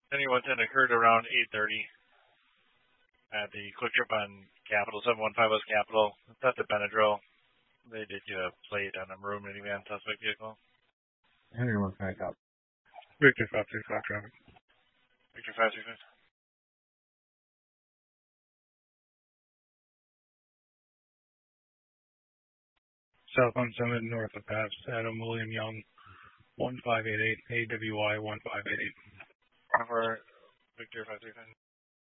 10 occurred around 8:30 at the Quick Trip on Capital, 715 West Capital. It's at the Benadryl. They did get a plate on a maroon minivan suspect vehicle. Henry 1 up. Victor 535 traffic. Victor 535. Southbound Summit, north of Pabst, Adam William Young, 1588, AWY 1588. For Victor 535.